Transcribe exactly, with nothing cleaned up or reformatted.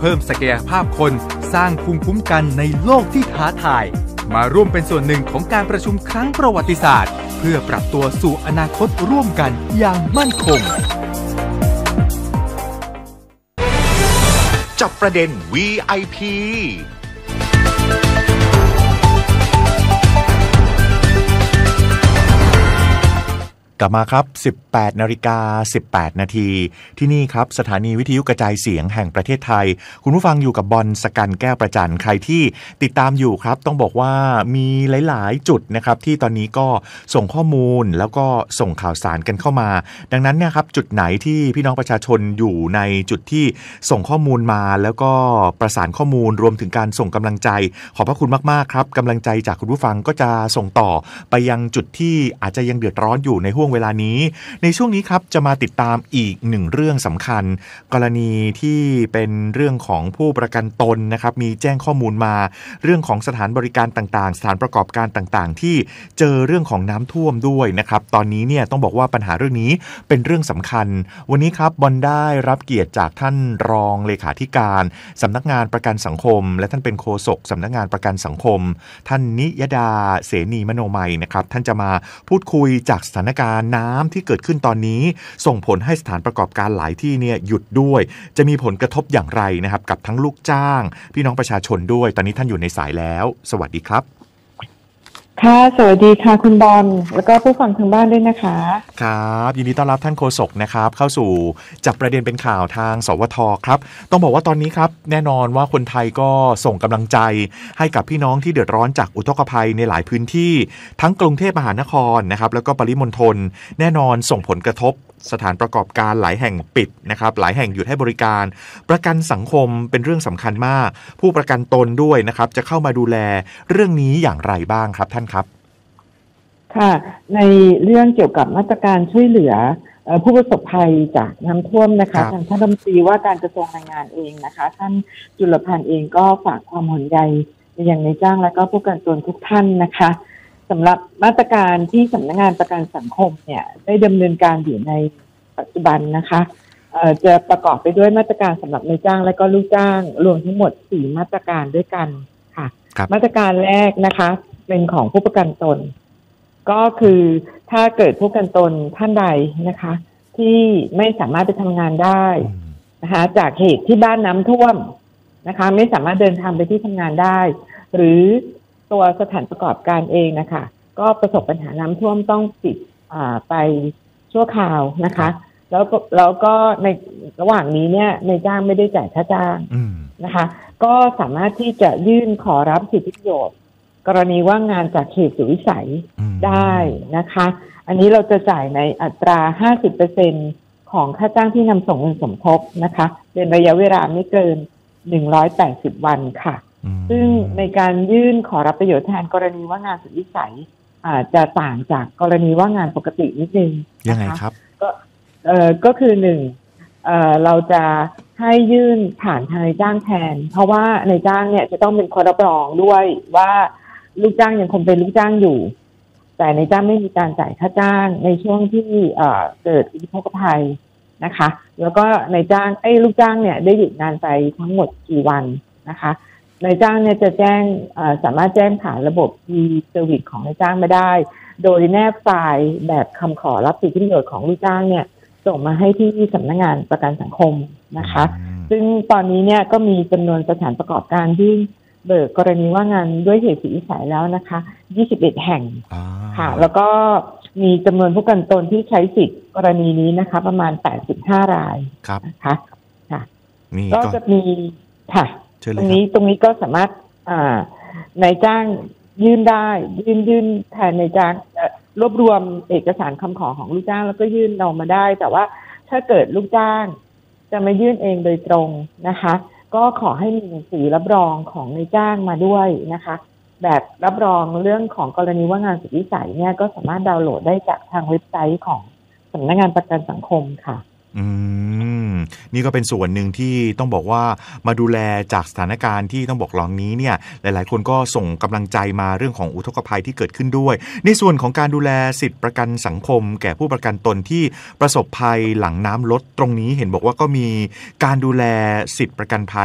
พิ่มศักยภาพคนสร้างภูมิคุ้มกันในโลกที่ท้าทายมาร่วมเป็นส่วนหนึ่งของการประชุมครั้งประวัติศาสตร์เพื่อปรับตัวสู่อนาคตร่วมกันอย่างมั่นคงจับประเด็น วี ไอ พีกลับมาครับ สิบแปดนาฬิกาสิบแปดนาทีที่นี่ครับสถานีวิทยุกระจายเสียงแห่งประเทศไทยคุณผู้ฟังอยู่กับบอลสกันแก้วประจันใครที่ติดตามอยู่ครับต้องบอกว่ามีหลายๆจุดนะครับที่ตอนนี้ก็ส่งข้อมูลแล้วก็ส่งข่าวสารกันเข้ามาดังนั้นเนี่ยครับจุดไหนที่พี่น้องประชาชนอยู่ในจุดที่ส่งข้อมูลมาแล้วก็ประสานข้อมูลรวมถึงการส่งกำลังใจขอบพระคุณมากๆครับกำลังใจจากคุณผู้ฟังก็จะส่งต่อไปยังจุดที่อาจจะยังเดือดร้อนอยู่ในห่วงเวลานี้ในช่วงนี้ครับจะมาติดตามอีกหนึ่งเรื่องสำคัญกรณีที่เป็นเรื่องของผู้ประกันตนนะครับมีแจ้งข้อมูลมาเรื่องของสถานบริการต่างๆสถานประกอบการต่างๆที่เจอเรื่องของน้ำท่วมด้วยนะครับตอนนี้เนี่ยต้องบอกว่าปัญหาเรื่องนี้เป็นเรื่องสำคัญวันนี้ครับบอลได้รับเกียรติจากท่านรองเลขาธิการสำนักงานประกันสังคมและท่านเป็นโฆษกสำนักงานประกันสังคมท่านนิยดาเสนีมโนมัยนะครับท่านจะมาพูดคุยจากสถานการณ์น้ำที่เกิดขึ้นตอนนี้ส่งผลให้สถานประกอบการหลายที่เนี่ยหยุดด้วยจะมีผลกระทบอย่างไรนะครับกับทั้งลูกจ้างพี่น้องประชาชนด้วยตอนนี้ท่านอยู่ในสายแล้วสวัสดีครับค่ะสวัสดีค่ะคุณบอลแล้วก็ผู้ฟังทางบ้านด้วยนะคะครับยินดีต้อนรับท่านโฆษกนะครับเข้าสู่จับประเด็นเป็นข่าวทางสวทครับต้องบอกว่าตอนนี้ครับแน่นอนว่าคนไทยก็ส่งกำลังใจให้กับพี่น้องที่เดือดร้อนจากอุทกภัยในหลายพื้นที่ทั้งกรุงเทพมหานครนะครับแล้วก็ปริมณฑลแน่นอนส่งผลกระทบสถานประกอบการหลายแห่งปิดนะครับหลายแห่งหยุดให้บริการประกันสังคมเป็นเรื่องสำคัญมากผู้ประกันตนด้วยนะครับจะเข้ามาดูแลเรื่องนี้อย่างไรบ้างครับท่านครับค่ะในเรื่องเกี่ยวกับมาตรการช่วยเหลือผู้ประสบภัยจากน้ำท่วมนะคะทางท่านรัฐมนตรีว่าการกระทรวงแรงงานเองนะคะท่านจุลพันธ์เองก็ฝากความห่วงใยไปยังนายจ้างและก็ผู้ประกันตนทุกท่านนะคะสำหรับมาตรการที่สำนักงานประกันสังคมเนี่ยได้ดำเนินการอยู่ในปัจจุบันนะคะจะประกอบไปด้วยมาตรการสำหรับนายจ้างและก็ลูกจ้างรวมทั้งหมดสี่มาตรการด้วยกันค่ะมาตรการแรกนะคะเป็นของผู้ประกันตนก็คือถ้าเกิดผู้ประกันตนท่านใดนะคะที่ไม่สามารถไปทำงานได้นะคะจากเหตุที่บ้านน้ำท่วมนะคะไม่สามารถเดินทางไปที่ทำงานได้หรือตัวสถานประกอบการเองนะคะก็ประสบปัญหาน้ำท่วมต้องปิดไปชั่วคราวนะคะแล้วแล้วก็ในระหว่างนี้เนี่ยในจ้างไม่ได้จ่ายค่าจ้างนะคะก็สามารถที่จะยื่นขอรับสิทธิประโยชน์กรณีว่างงานจากเขตสุวิสัยได้นะคะอันนี้เราจะจ่ายในอัตรา ห้าสิบเปอร์เซ็นต์ ของค่าจ้างที่นำส่งเงินสมทบนะคะเป็นระยะเวลาไม่เกินหนึ่งร้อยแปดสิบวันค่ะซึ่งในการยื่นขอรับประโยชน์แทนกรณีว่างงานสุดวิสัยอาจจะต่างจากกรณีว่างงานปกตินิดนึงยังไงครับก็เอ่อก็คือหนึ่งเอ่อเราจะให้ยื่นผ่านทางนายจ้างแทนเพราะว่านายจ้างเนี่ยจะต้องเป็นคนรับรองด้วยว่าลูกจ้างยังคงเป็นลูกจ้างอยู่แต่นายจ้างไม่มีการจ่ายค่าจ้างในช่วงที่เอ่อเกิดอุทกภัยนะคะแล้วก็นายจ้างไอ้ลูกจ้างเนี่ยได้หยุดงานไปทั้งหมดกี่วันนะคะนายจ้างเนี่ยจะแจ้งสามารถแจ้งผ่านระบบ e-service ของนายจ้างมาได้โดยแนบไฟล์แบบคำขอรับสิทธิประโยชน์ของลูกจ้างเนี่ยส่งมาให้ที่สำนักงานประกันสังคมนะคะซึ่งตอนนี้เนี่ยก็มีจำนวนสถานประกอบการที่เบิกกรณีว่างงานด้วยเหตุสุดวิสัยแล้วนะคะยี่สิบเอ็ดแห่งค่ะแล้วก็มีจำนวนผู้ประกันตนที่ใช้สิทธิกรณีนี้นะคะประมาณแปดสิบห้ารายนะคะค่ะก็จะมีค่ะตรงนี้ตรงนี้ก็สามารถอ่านายจ้างยื่นได้ยื่นยื่นแทนนายจ้างรวบรวมเอกสารคำขอของลูกจ้างแล้วก็ยื่นออกมาได้แต่ว่าถ้าเกิดลูกจ้างจะมายื่นเองโดยตรงนะคะก็ขอให้มีหนังสือรับรองของนายจ้างมาด้วยนะคะแบบรับรองเรื่องของกรณีว่างงานสุดวิสัยเนี่ยก็สามารถดาวน์โหลดได้จากทางเว็บไซต์ของสำนักงานประกันสังคมค่ะอืมนี่ก็เป็นส่วนหนึ่งที่ต้องบอกว่ามาดูแลจากสถานการณ์ที่ต้องบอกหลังนี้เนี่ยหลายๆคนก็ส่งกำลังใจมาเรื่องของอุทกภัยที่เกิดขึ้นด้วยในส่วนของการดูแลสิทธิประกันสังคมแก่ผู้ประกันตนที่ประสบภัยหลังน้ำลดตรงนี้เห็นบอกว่าก็มีการดูแลสิทธิประกันภัย